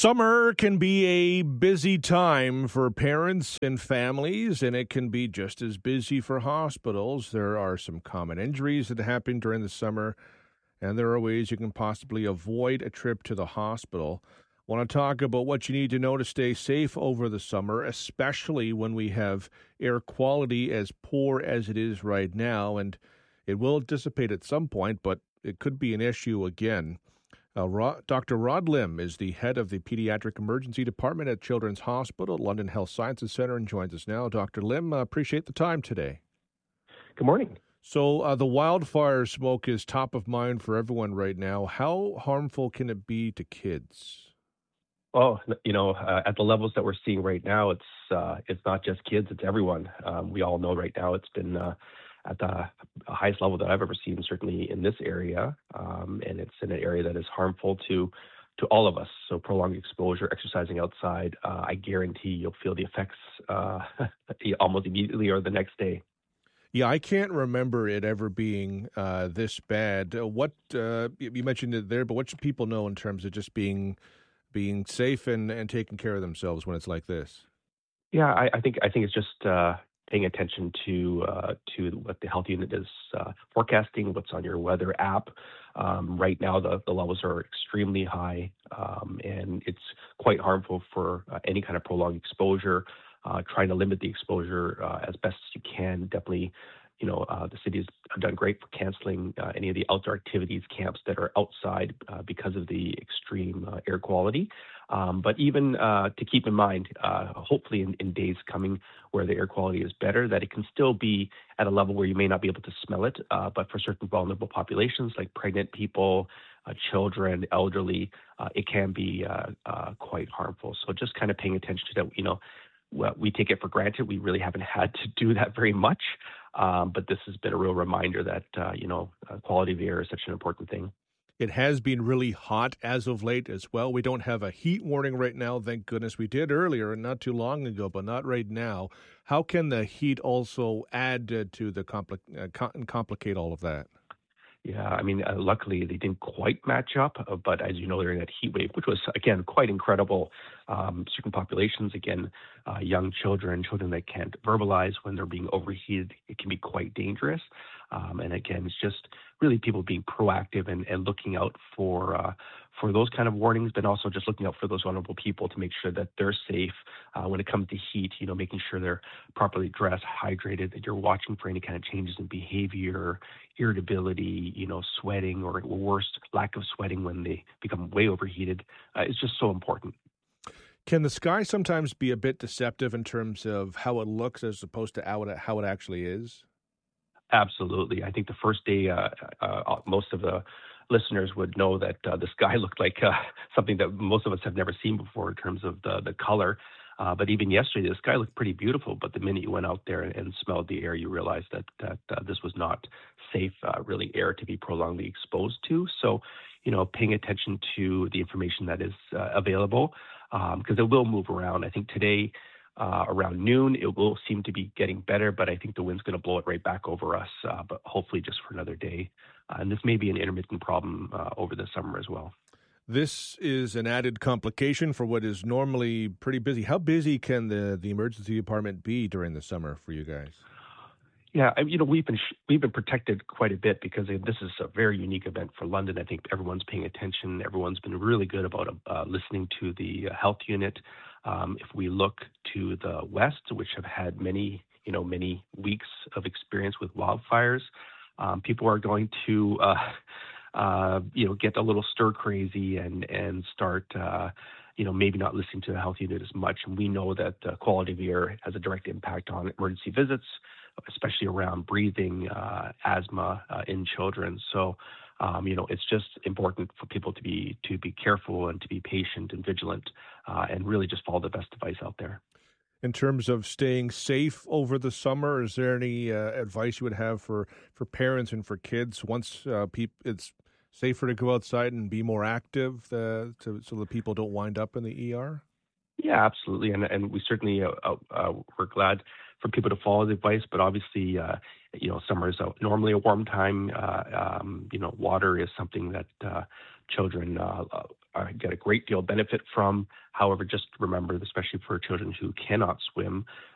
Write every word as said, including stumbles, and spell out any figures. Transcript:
Summer can be a busy time for parents and families, and it can be just as busy for hospitals. There are some common injuries that happen during the summer, and there are ways you can possibly avoid a trip to the hospital. Want to talk about what you need to know to stay safe over the summer, especially when we have air quality as poor as it is right now, and it will dissipate at some point, but it could be an issue again. Uh, Ro- Doctor Rod Lim is the head of the Pediatric Emergency Department at Children's Hospital, London Health Sciences Centre, and joins us now. Doctor Lim, uh, appreciate the time today. Good morning. So uh, the wildfire smoke is top of mind for everyone right now. How harmful can it be to kids? Well, you know, uh, at the levels that we're seeing right now, it's uh, it's not just kids, it's everyone. Um, we all know right now it's been uh, at the highest level that I've ever seen, certainly in this area, um, and it's in an area that is harmful to to all of us. So prolonged exposure, exercising outside, uh, I guarantee you'll feel the effects uh, almost immediately or the next day. Yeah, I can't remember it ever being uh, this bad. Uh, what uh, you mentioned it there, but what should people know in terms of just being being safe and, and taking care of themselves when it's like this? Yeah, I, I think I think it's just uh, paying attention to uh, to what the health unit is uh, forecasting, what's on your weather app. Um, right now, the, the levels are extremely high, um, and it's quite harmful for uh, any kind of prolonged exposure. Uh, trying to limit the exposure uh, as best as you can. Definitely, you know, uh, the city has done great for canceling uh, any of the outdoor activities, camps that are outside uh, because of the extreme uh, air quality. Um, but even uh, to keep in mind, uh, hopefully in, in days coming where the air quality is better, that it can still be at a level where you may not be able to smell it. Uh, but for certain vulnerable populations like pregnant people, uh, children, elderly, uh, it can be uh, uh, quite harmful. So just kind of paying attention to that, you know, well, we take it for granted. We really haven't had to do that very much. Um, but this has been a real reminder that, uh, you know, uh, quality of air is such an important thing. It has been really hot as of late as well. We don't have a heat warning right now, thank goodness. We did earlier, not too long ago, but not right now. How can the heat also add uh, to the compli- uh, com- complicate all of that? Yeah, I mean, uh, luckily they didn't quite match up, uh, but as you know, during that heat wave, which was, again, quite incredible, um, certain populations, again, uh, young children, children that can't verbalize when they're being overheated, it can be quite dangerous. Um, and again, it's just really people being proactive and, and looking out for uh, for those kind of warnings, but also just looking out for those vulnerable people to make sure that they're safe uh, when it comes to heat, you know, making sure they're properly dressed, hydrated, that you're watching for any kind of changes in behavior, irritability, you know, sweating, or worse, lack of sweating when they become way overheated. Uh, it's just so important. Can the sky sometimes be a bit deceptive in terms of how it looks as opposed to how it, how it actually is? Absolutely. I think the first day, uh, uh, most of the listeners would know that uh, the sky looked like uh, something that most of us have never seen before in terms of the, the color. Uh, but even yesterday, the sky looked pretty beautiful. But the minute you went out there and, and smelled the air, you realized that that uh, this was not safe, uh, really, air to be prolongedly exposed to. So, you know, paying attention to the information that is uh, available, because um, it will move around. I think today, uh, around noon, it will seem to be getting better, but I think the wind's going to blow it right back over us, uh, but hopefully just for another day. Uh, and this may be an intermittent problem uh, over the summer as well. This is an added complication for what is normally pretty busy. How busy can the, the emergency department be during the summer for you guys? Yeah, you know, we've been we've been protected quite a bit because this is a very unique event for London. I think everyone's paying attention. Everyone's been really good about uh, listening to the health unit. Um, if we look to the west, which have had many, you know, many weeks of experience with wildfires, um, people are going to, uh, uh, you know, get a little stir crazy and and start. Uh, you know, maybe not listening to the health unit as much. And we know that uh, quality of air has a direct impact on emergency visits, especially around breathing, uh, asthma uh, in children. So, um, you know, it's just important for people to be to be careful and to be patient and vigilant uh, and really just follow the best advice out there. In terms of staying safe over the summer, is there any uh, advice you would have for, for parents and for kids once uh, peop- it's safer to go outside and be more active uh, to, so that people don't wind up in the E R? Yeah, absolutely. And and we certainly, uh, uh, we're glad for people to follow the advice, but obviously, uh, you know, summer is a, normally a warm time. Uh, um, you know, water is something that uh, children uh, uh, get great deal benefit from. However, just remember, especially for children who cannot swim,